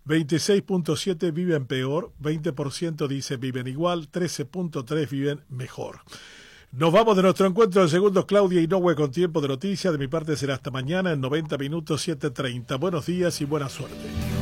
26.7 viven peor, 20% dice viven igual, 13.3 viven mejor. Nos vamos de nuestro encuentro de segundos, Claudia Inoue, con tiempo de noticias. De mi parte será hasta mañana en 90 minutos 7:30. Buenos días y buena suerte.